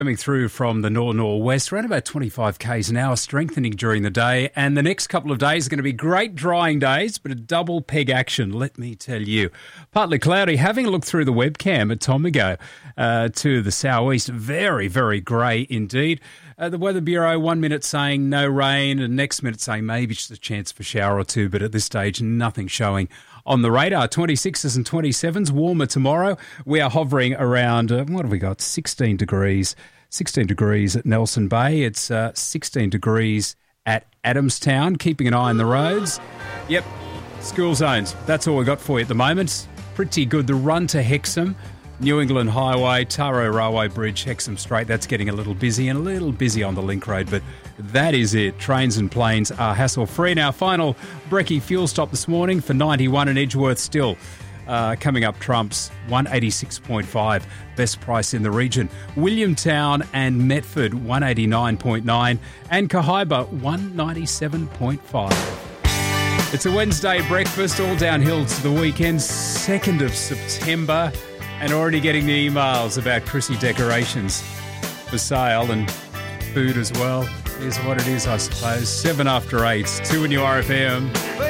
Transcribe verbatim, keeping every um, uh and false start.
Coming through from the nor-norwest, around about twenty-five kays an hour, strengthening during the day. And the next couple of days are going to be great drying days, but a double peg action, let me tell you. Partly cloudy. Having a look through the webcam at Tomago uh, to the southeast, very, very grey indeed. Uh, the Weather Bureau, one minute saying no rain, and next minute saying maybe just a chance for a shower or two, but at this stage, nothing showing on the radar. twenty-sixes and twenty-sevens, warmer tomorrow. We are hovering around, uh, what have we got, sixteen degrees. sixteen degrees at Nelson Bay. It's uh, sixteen degrees at Adamstown. Keeping an eye on the roads. Yep, school zones. That's all we got for you at the moment. Pretty good. The run to Hexham, New England Highway, Taro Railway Bridge, Hexham Strait. That's getting a little busy and a little busy on the Link Road, but that is it. Trains and planes are hassle-free. Now, final brekkie fuel stop this morning for ninety-one and Edgeworth still. Uh, coming up trumps, one eighty-six point five, best price in the region. Williamtown and Metford, one eighty-nine point nine, and Cahaiba, one ninety-seven point five. It's a Wednesday breakfast, all downhill to the weekend, second of September, and already getting the emails about Chrissy decorations for sale and food as well. Is what it is, I suppose. Seven after eight, two in your R F M.